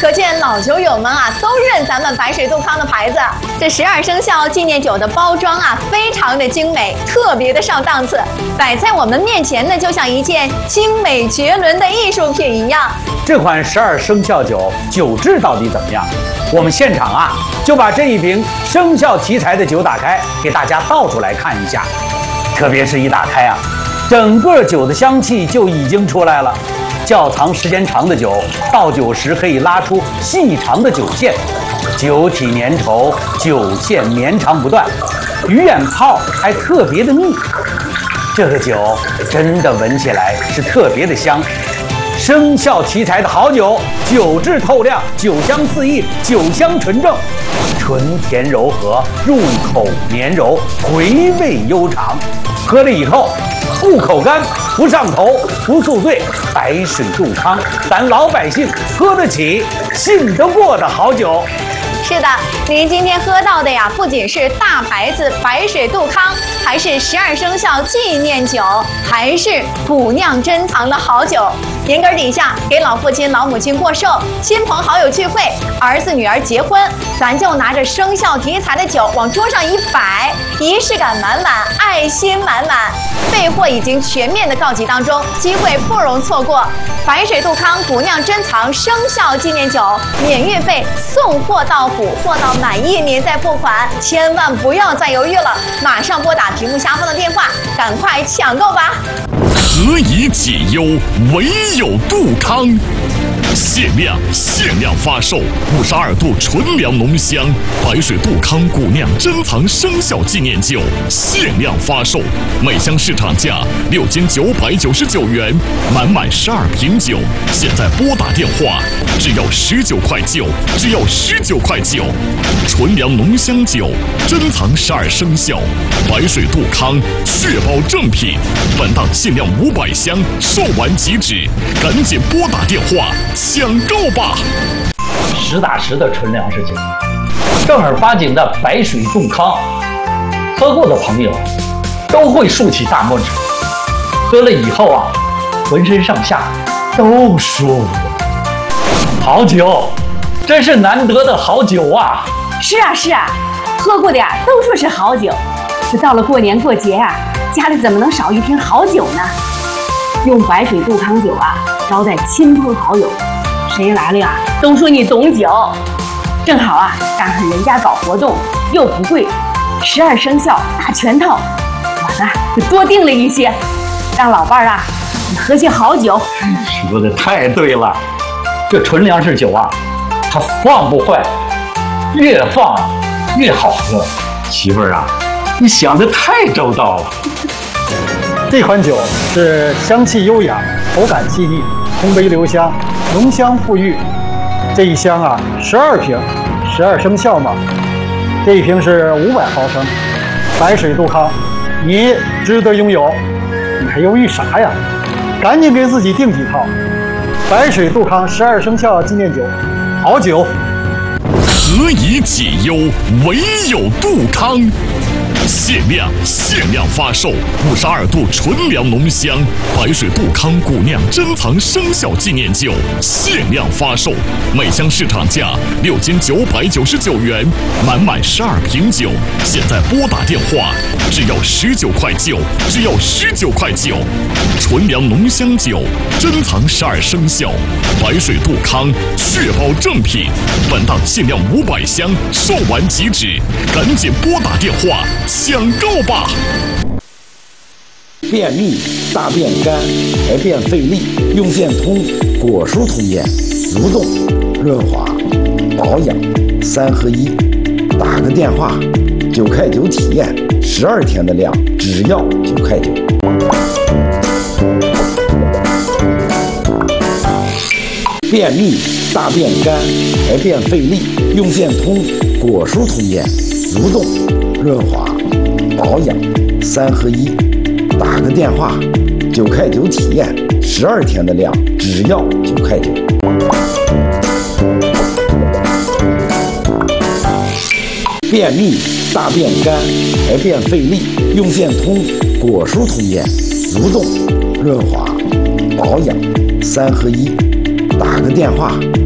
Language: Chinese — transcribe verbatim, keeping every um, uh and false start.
可见老酒友们啊都认咱们白水杜康的牌子。这十二生肖纪念酒的包装啊，非常的精美，特别的上档次，摆在我们面前呢，就像一件精美绝伦的艺术品一样。 这款十二生肖酒酒质到底怎么样？我们现场啊就把这一瓶生肖题材的酒打开，给大家倒出来看一下。特别是一打开啊，整个酒的香气就已经出来了。窖藏时间长的酒，倒酒时可以拉出细长的酒线，酒体粘稠，酒线绵长不断，鱼眼泡还特别的密。这个酒真的闻起来是特别的香。生肖题材的好酒，酒质透亮，酒香四溢，酒香纯正，醇甜柔和，入口绵柔，回味悠长。喝了以后不口干，不上头，不宿醉。白水杜康，咱老百姓喝得起，信得过的好酒。 是的，您今天喝到的呀，不仅是大牌子白水杜康，还是十二生肖纪念酒，还是古酿珍藏的好酒。年根底下给老父亲老母亲过寿，亲朋好友聚会，儿子女儿结婚，咱就拿着生肖题材的酒往桌上一摆，仪式感满满，爱心满满。备货已经全面的告急当中，机会不容错过。白水杜康古酿珍藏生肖纪念酒，免运费，送货到府，货到满意您再付款，千万不要再犹豫了，马上拨打屏幕下方的电话，赶快抢购吧！ 何以解忧，唯有杜康。限量限量发售五十二度纯粮浓香白水杜康古酿珍藏生肖纪念酒，限量发售，每箱市场价六斤九百九十九元，满满十二瓶酒，现在拨打电话，只要十九块九，只要十九块九。纯粮浓香酒，珍藏十二生肖，白水杜康，确保正品。本档限量五百箱，售完即止，赶紧拨打电话抢购吧！ 实打实的纯粮食酒，正儿八经的白水杜康，喝过的朋友都会竖起大拇指，喝了以后啊，浑身上下都舒服。好酒，真是难得的好酒啊！ 是啊是啊，喝过的呀都说是好酒，这到了过年过节啊，家里怎么能少一瓶好酒呢？用白水杜康酒啊招待亲朋好友，谁来了呀都说你懂酒。正好啊赶上人家搞活动又不贵，十二生肖大全套，我呢就多订了一些，让老伴儿啊你喝些好酒。 说的太对了，这纯粮食酒啊它放不坏，越放越好喝。媳妇儿啊，你想的太周到了。 这款酒是香气优雅，口感细腻，通杯留香，浓香馥郁。这一箱啊，十二瓶，十二生肖嘛。这一瓶是五百毫升，白水杜康，你值得拥有，你还犹豫啥呀？赶紧给自己订几套。白水杜康十二生肖纪念酒，好酒。 何以解忧，唯有杜康。限量限量发售五十二度纯粮浓香白水杜康古酿珍藏生肖纪念酒，限量发售，每箱市场价六斤九百九十九元，满满十二瓶酒，现在拨打电话，只要十九块九，只要十九块九。纯粮浓香酒，珍藏十二生肖，白水杜康，确保正品。本档限量五百箱，售完即止，赶紧拨打电话抢购吧！ 便秘、大便干、排便费力，用健通果蔬通液，蠕动、润滑、保养三合一。打个电话，九块九体验，十二天的量只要九块九。便秘、大便干、排便费力，用健通果蔬通液，蠕动、润滑、保养三合一。打个电话，九块九体验，十二天的量只要九块九。便秘、大便干、排便费力，用健通果蔬通液，蠕动、润滑、保养三合一。打个电话，